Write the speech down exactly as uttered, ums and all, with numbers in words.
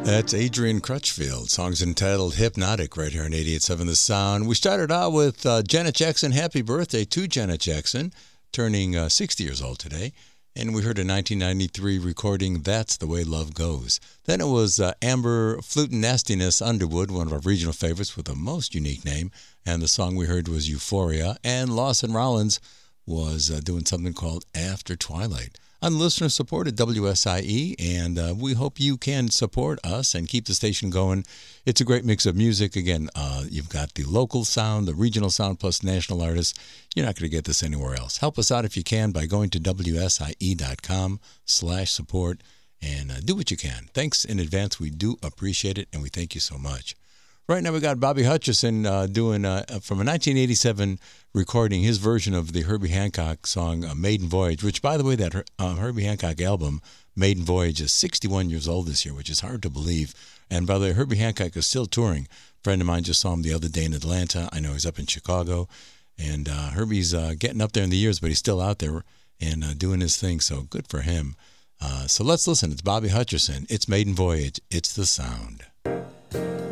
That's Adrian Crutchfield. Song's entitled Hypnotic right here on eighty-eight point seven The Sound. We started out with uh, Janet Jackson. Happy birthday to Janet Jackson, turning uh, sixty years old today. And we heard a nineteen ninety-three recording, That's the Way Love Goes. Then it was uh, Amber Flute and Nastiness Underwood, one of our regional favorites with a most unique name. And the song we heard was Euphoria. And Lawson Rollins was uh, doing something called After Twilight. I'm listener-supported W S I E, and uh, we hope you can support us and keep the station going. It's a great mix of music. Again, uh, you've got the local sound, the regional sound, plus national artists. You're not going to get this anywhere else. Help us out if you can by going to W S I E dot com slash support and uh, do what you can. Thanks in advance. We do appreciate it, and we thank you so much. Right now we got Bobby Hutcherson uh, doing, uh, from a nineteen eighty-seven recording, his version of the Herbie Hancock song uh, Maiden Voyage, which, by the way, that uh, Herbie Hancock album, Maiden Voyage, is sixty-one years old this year, which is hard to believe. And by the way, Herbie Hancock is still touring. A friend of mine just saw him the other day in Atlanta. I know he's up in Chicago. And uh, Herbie's uh, getting up there in the years, but he's still out there and uh, doing his thing, so good for him. Uh, so let's listen. It's Bobby Hutcherson. It's Maiden Voyage. It's the sound.